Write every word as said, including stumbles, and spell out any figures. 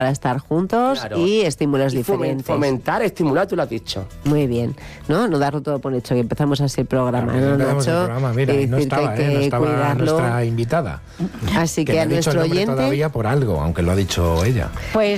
para estar juntos claro. y estímulos y diferentes. Fomentar, estimular, tú lo has dicho. Muy bien, ¿no? No darlo todo por hecho, que empezamos así el programa, ¿no, Nacho? El programa, mira, y no estaba, que eh, no estaba cuidarlo. Nuestra invitada. Así que, que a nuestro oyente... todavía por algo, aunque lo ha dicho ella. Pues